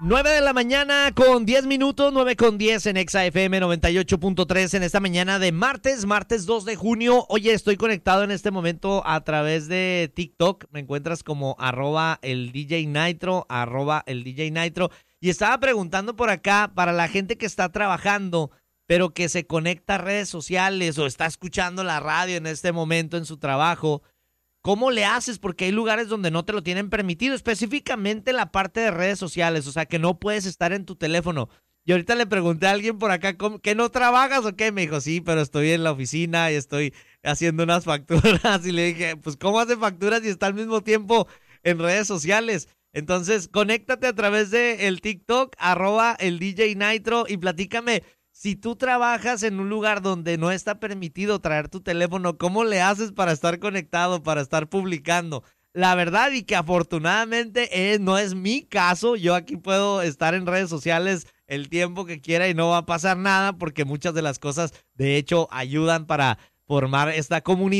9 de la mañana con 10 minutos, 9 con 10 en Exa FM 98.3 en esta mañana de martes 2 de junio. Oye, estoy conectado en este momento a través de TikTok. Me encuentras como @el DJ Nitro, @el DJ Nitro. Y estaba preguntando por acá para la gente que está trabajando, pero que se conecta a redes sociales o está escuchando la radio en este momento en su trabajo. ¿Cómo le haces? Porque hay lugares donde no te lo tienen permitido, específicamente la parte de redes sociales, o sea, que no puedes estar en tu teléfono. Y ahorita le pregunté a alguien por acá, ¿que no trabajas o qué? Me dijo, sí, pero estoy en la oficina y estoy haciendo unas facturas. Y le dije, pues, ¿cómo hace facturas y está al mismo tiempo en redes sociales? Entonces, conéctate a través de el TikTok, @el DJ Nitro, y platícame. Si tú trabajas en un lugar donde no está permitido traer tu teléfono, ¿cómo le haces para estar conectado, para estar publicando? La verdad, y que afortunadamente no es mi caso, yo aquí puedo estar en redes sociales el tiempo que quiera y no va a pasar nada porque muchas de las cosas, de hecho, ayudan para formar esta comunidad.